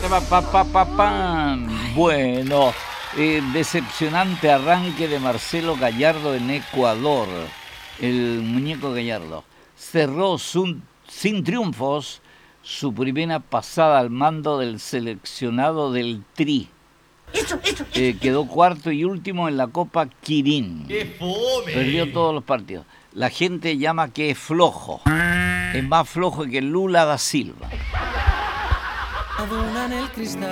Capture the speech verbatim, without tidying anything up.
Pa, pa, pa, pa, pan. Bueno, eh, decepcionante arranque de Marcelo Gallardo en Ecuador. El muñeco Gallardo cerró su, sin triunfos su primera pasada al mando del seleccionado del Tri. Eso, eso, eso. Eh, quedó cuarto y último en la Copa Quirín. ¡Qué fome! Perdió todos los partidos. La gente llama que es flojo. Es más flojo que Lula da Silva. Adornan el cristal.